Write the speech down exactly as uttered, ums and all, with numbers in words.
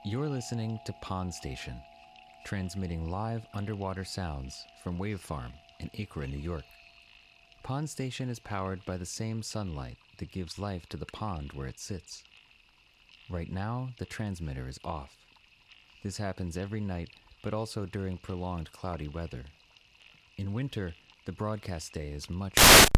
You're listening to Pond Station, transmitting live underwater sounds from Wave Farm in Acra, New York. Pond Station is powered by the same sunlight that gives life to the pond where it sits. Right now, the transmitter is off. This happens every night, but also during prolonged cloudy weather. In winter, the broadcast day is much